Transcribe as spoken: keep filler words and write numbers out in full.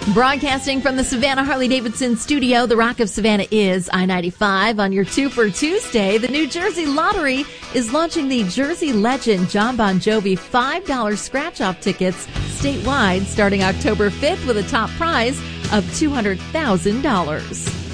Broadcasting from the Savannah Harley-Davidson studio, the Rock of Savannah is I ninety-five. On your Two for Tuesday, the New Jersey Lottery is launching the Jersey legend John Bon Jovi five dollars scratch-off tickets statewide starting October fifth with a top prize of two hundred thousand dollars.